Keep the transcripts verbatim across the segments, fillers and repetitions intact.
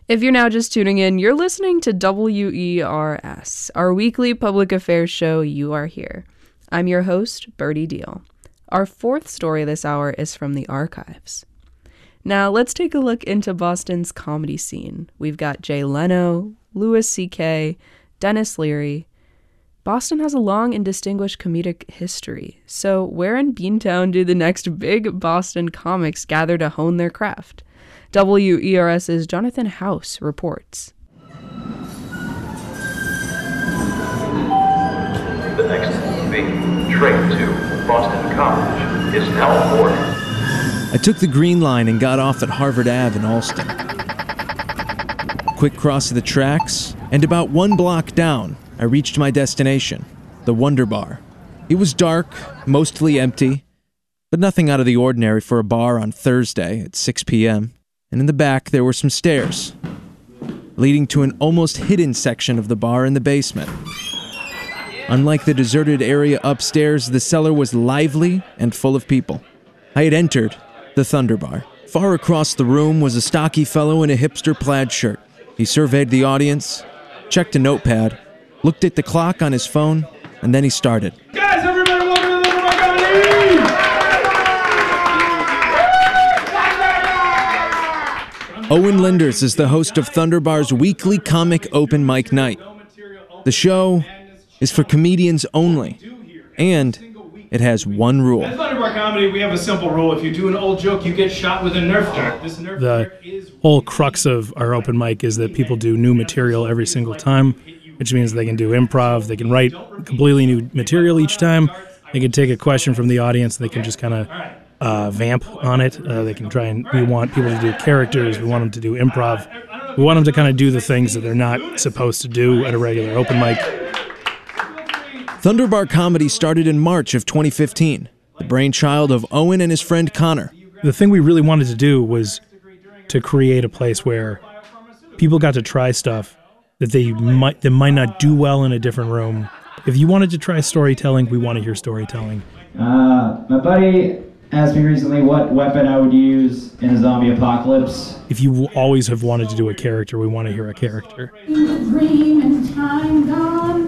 If you're now just tuning in, you're listening to W E R S, our weekly public affairs show, You Are Here. I'm your host, Birdie Deal. Our fourth story this hour is from the archives. Now, let's take a look into Boston's comedy scene. We've got Jay Leno, Louis C K, Dennis Leary. Boston has a long and distinguished comedic history. So where in Beantown do the next big Boston comics gather to hone their craft? WERS's Jonathan House reports. The next big train to Boston College is now aboard. I took the Green Line and got off at Harvard Avenue in Allston. Quick cross of the tracks, and about one block down, I reached my destination, the Wonder Bar. It was dark, mostly empty, but nothing out of the ordinary for a bar on Thursday at six p.m., and in the back there were some stairs, leading to an almost hidden section of the bar in the basement. Unlike the deserted area upstairs, the cellar was lively and full of people. I had entered the Thunder Bar. Far across the room was a stocky fellow in a hipster plaid shirt. He surveyed the audience, checked a notepad, looked at the clock on his phone, and then he started. Guys, everybody, welcome to the Thunder Bar Comedy! Owen Linders is the host of Thunder Bar's weekly comic open mic night. The show is for comedians only, and it has one rule. At Thunder Bar Comedy, we have a simple rule. If you do an old joke, you get shot with a Nerf dart. This Nerf The dart is whole crux of our open mic is that people do new material every single time, which means they can do improv, they can write completely new material each time, they can take a question from the audience, they can just kind of uh, vamp on it, uh, they can try and, we want people to do characters, we want them to do improv, we want them to kind of do the things that they're not supposed to do at a regular open mic. Thunder Bar Comedy started in March of twenty fifteen, the brainchild of Owen and his friend Connor. The thing we really wanted to do was to create a place where people got to try stuff that they might that might not do well in a different room. If you wanted to try storytelling, we want to hear storytelling. Uh, my buddy asked me recently what weapon I would use in a zombie apocalypse. If you always have wanted to do a character, we want to hear a character. Dream in time gone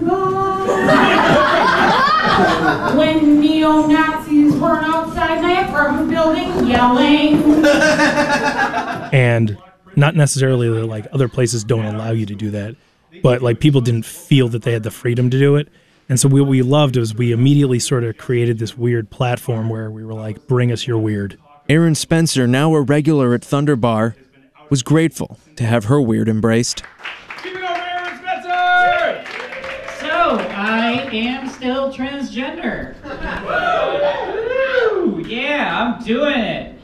by. When neo-Nazis were outside my apartment building yelling. And not necessarily that like other places don't allow you to do that, but like people didn't feel that they had the freedom to do it. And so what we loved was we immediately sort of created this weird platform where we were like, bring us your weird. Aaron Spencer, now a regular at Thunder Bar, was grateful to have her weird embraced. Keep it over, Aaron Spencer! So, I am still transgender. Woo! Yeah, I'm doing it.